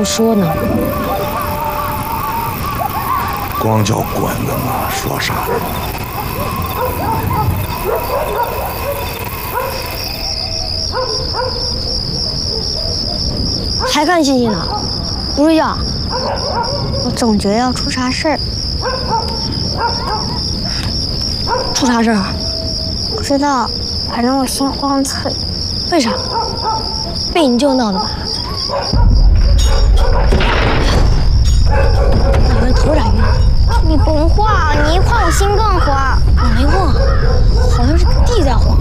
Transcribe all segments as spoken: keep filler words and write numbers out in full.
说呢？ 光叫滚呢嘛，说啥呢？ 还看信息呢？不睡觉？我总觉得要出啥事儿。出啥事儿啊？不知道，反正我心慌脆。为啥？被你舅闹的吧？哪个头咋晕？你甭晃，你一晃我心更慌。我没晃，好像是地在晃。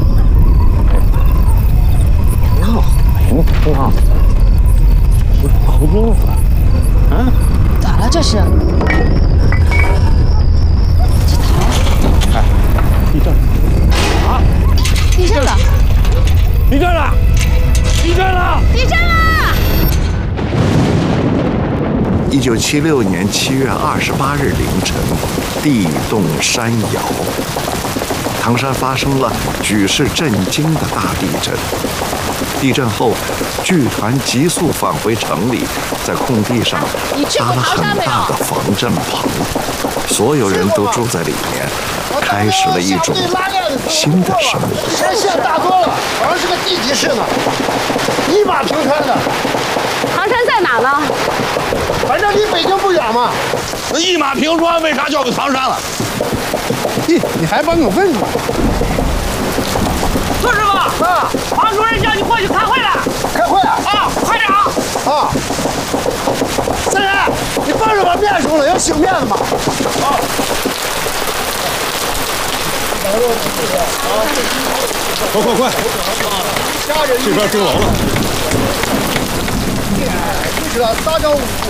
别闹，别闹，我搞不清楚。啊？ 咋了这是？这头？ 哎，地震！啊！ 地震了！ 地震了！地震了！ 地震了！ 一九七六年七月二十八日凌晨，地动山摇，唐山发生了举世震惊的大地震。地震后，剧团急速返回城里，在空地上搭了很大的防震棚，所有人都住在里面，开始了一种新的生活。 山线大多了，好像是个地级市呢，一马平川的。 唐山在哪呢？ 反正离北京不远嘛。 那一马平川为啥叫个唐山了？ 咦，你还帮我问呢？ 周师傅， 啊， 王主任叫你过去开会了。 开会啊？ 啊，快点啊！ 啊，三人，你帮着把面收了，要醒面子嘛。啊。 快快快！这边钟楼了。 就是大家